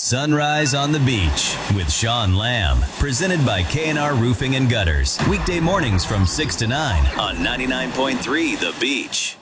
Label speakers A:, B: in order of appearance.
A: Sunrise on the Beach with Sean Lamb. Presented by K&R Roofing and Gutters. Weekday mornings from 6 to 9 on 99.3 The Beach.